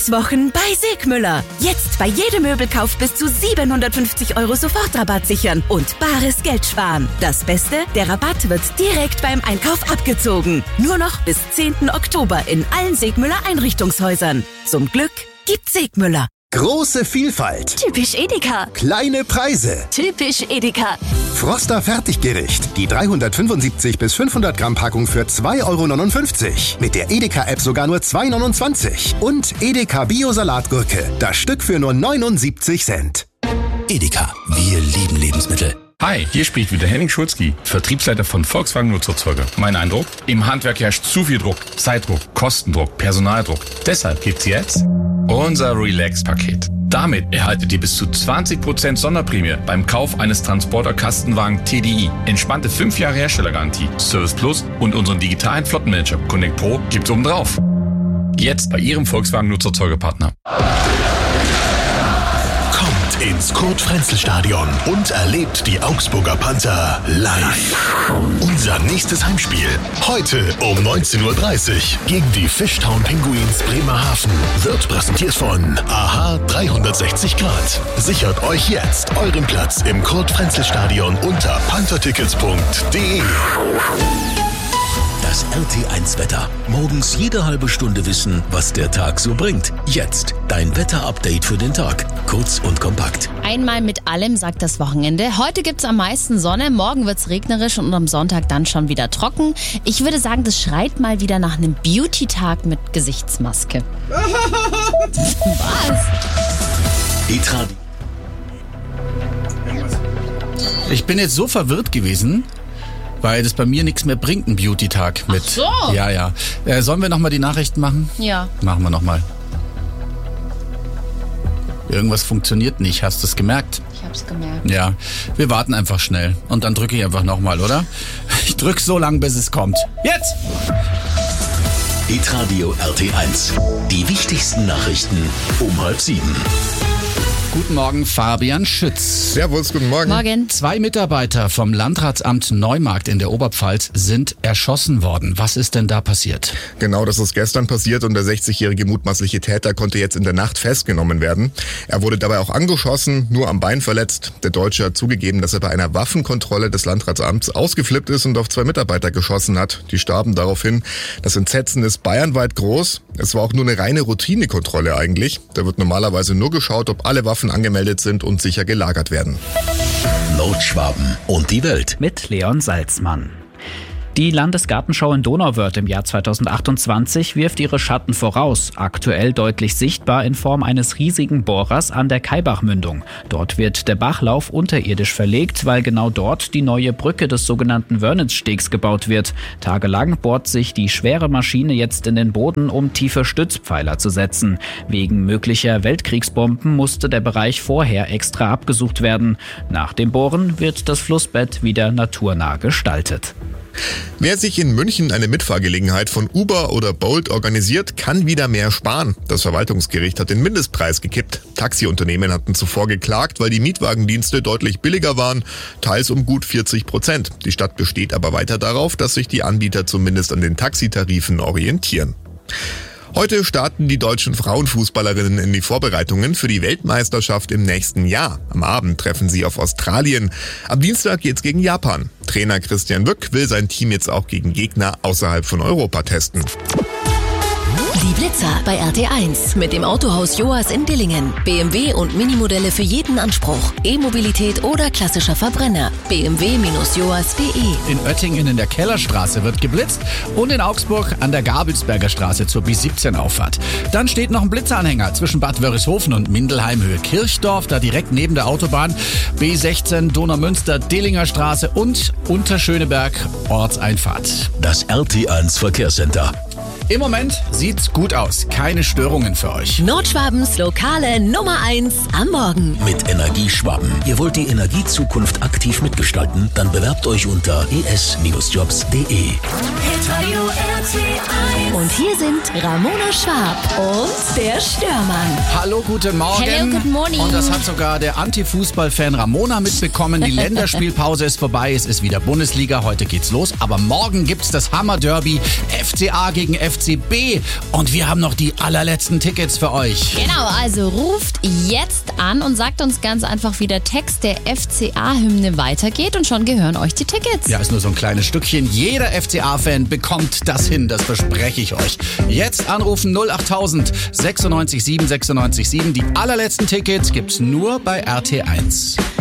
Weihnachtswochen bei Segmüller. Jetzt bei jedem Möbelkauf bis zu 750 € Sofortrabatt sichern und bares Geld sparen. Das Beste, der Rabatt wird direkt beim Einkauf abgezogen. Nur noch bis 10. Oktober in allen Segmüller Einrichtungshäusern. Zum Glück gibt's Segmüller. Große Vielfalt. Typisch Edeka. Kleine Preise. Typisch Edeka. Froster Fertiggericht. Die 375 bis 500 Gramm Packung für 2,59 €. Mit der Edeka-App sogar nur 2,29 €. Und Edeka Bio-Salatgurke. Das Stück für nur 79 Cent. Edeka. Wir lieben Lebensmittel. Hi, hier spricht wieder Henning Schulzki, Vertriebsleiter von Volkswagen Nutzerzeuger. Mein Eindruck? Im Handwerk herrscht zu viel Druck. Zeitdruck, Kostendruck, Personaldruck. Deshalb gibt's jetzt unser Relax-Paket. Damit erhaltet ihr bis zu 20% Sonderprämie beim Kauf eines Transporter-Kastenwagen TDI. Entspannte 5 Jahre Herstellergarantie, Service Plus und unseren digitalen Flottenmanager Connect Pro gibt's obendrauf. Jetzt bei Ihrem Volkswagen Nutzerzeugerpartner. Ins Kurt-Frenzel-Stadion und erlebt die Augsburger Panther live. Unser nächstes Heimspiel heute um 19:30 Uhr gegen die Fishtown Penguins Bremerhaven wird präsentiert von AHA 360 Grad. Sichert euch jetzt euren Platz im Kurt-Frenzel-Stadion unter panthertickets.de. Das RT1-Wetter. Morgens jede halbe Stunde wissen, was der Tag so bringt. Jetzt dein Wetter-Update für den Tag. Kurz und kompakt. Einmal mit allem, sagt das Wochenende. Heute gibt's am meisten Sonne, morgen wird's regnerisch und am Sonntag dann schon wieder trocken. Ich würde sagen, das schreit mal wieder nach einem Beauty-Tag mit Gesichtsmaske. Was? Ich bin jetzt so verwirrt gewesen, weil das bei mir nichts mehr bringt, ein Beauty-Tag mit. Ach so. Ja. Sollen wir nochmal die Nachrichten machen? Ja. Machen wir nochmal. Irgendwas funktioniert nicht, hast du es gemerkt? Ich hab's gemerkt. Ja, wir warten einfach schnell und dann drücke ich einfach nochmal, oder? Ich drück so lange, bis es kommt. Jetzt! Hitradio RT1. Die wichtigsten Nachrichten um 6:30. Guten Morgen, Fabian Schütz. Servus, guten Morgen. Morgen. 2 Mitarbeiter vom Landratsamt Neumarkt in der Oberpfalz sind erschossen worden. Was ist denn da passiert? Genau, das ist gestern passiert und der 60-jährige mutmaßliche Täter konnte jetzt in der Nacht festgenommen werden. Er wurde dabei auch angeschossen, nur am Bein verletzt. Der Deutsche hat zugegeben, dass er bei einer Waffenkontrolle des Landratsamts ausgeflippt ist und auf 2 Mitarbeiter geschossen hat. Die starben daraufhin. Das Entsetzen ist bayernweit groß. Es war auch nur eine reine Routinekontrolle eigentlich. Da wird normalerweise nur geschaut, ob alle Waffen angemeldet sind und sicher gelagert werden. Nordschwaben und die Welt. Mit Leon Salzmann. Die Landesgartenschau in Donauwörth im Jahr 2028 wirft ihre Schatten voraus, aktuell deutlich sichtbar in Form eines riesigen Bohrers an der Kaibachmündung. Dort wird der Bachlauf unterirdisch verlegt, weil genau dort die neue Brücke des sogenannten Wörnitzstegs gebaut wird. Tagelang bohrt sich die schwere Maschine jetzt in den Boden, um tiefe Stützpfeiler zu setzen. Wegen möglicher Weltkriegsbomben musste der Bereich vorher extra abgesucht werden. Nach dem Bohren wird das Flussbett wieder naturnah gestaltet. Wer sich in München eine Mitfahrgelegenheit von Uber oder Bolt organisiert, kann wieder mehr sparen. Das Verwaltungsgericht hat den Mindestpreis gekippt. Taxiunternehmen hatten zuvor geklagt, weil die Mietwagendienste deutlich billiger waren, teils um gut 40%. Die Stadt besteht aber weiter darauf, dass sich die Anbieter zumindest an den Taxitarifen orientieren. Heute starten die deutschen Frauenfußballerinnen in die Vorbereitungen für die Weltmeisterschaft im nächsten Jahr. Am Abend treffen sie auf Australien. Am Dienstag geht's gegen Japan. Trainer Christian Wück will sein Team jetzt auch gegen Gegner außerhalb von Europa testen. Die Blitzer bei RT1 mit dem Autohaus Joas in Dillingen. BMW und Minimodelle für jeden Anspruch. E-Mobilität oder klassischer Verbrenner. bmw-joas.de. In Oettingen in der Kellerstraße wird geblitzt und in Augsburg an der Gabelsberger Straße zur B17-Auffahrt. Dann steht noch ein Blitzanhänger zwischen Bad Wörishofen und Mindelheim Höhe Kirchdorf, da direkt neben der Autobahn. B16 Donaumünster Dillinger Straße und Unterschöneberg Ortseinfahrt. Das RT1 Verkehrscenter. Im Moment sieht's gut aus. Keine Störungen für euch. Nordschwabens lokale Nummer 1 am Morgen. Mit Energieschwaben. Ihr wollt die Energiezukunft aktiv mitgestalten? Dann bewerbt euch unter es-jobs.de. Hitradio Und hier sind Ramona Schwab und der Störmann. Hallo, guten Morgen. Hello, good morning. Und das hat sogar der Anti-Fußball-Fan Ramona mitbekommen. Die Länderspielpause ist vorbei, es ist wieder Bundesliga, heute geht's los. Aber morgen gibt's das Hammer-Derby, FCA gegen FCB. Und wir haben noch die allerletzten Tickets für euch. Genau, also ruft jetzt an und sagt uns ganz einfach, wie der Text der FCA-Hymne weitergeht und schon gehören euch die Tickets. Ja, ist nur so ein kleines Stückchen. Jeder FCA-Fan bekommt das hin, das verspreche ich euch. Jetzt anrufen 08000 96 7 96 7. Die allerletzten Tickets gibt's nur bei RT1.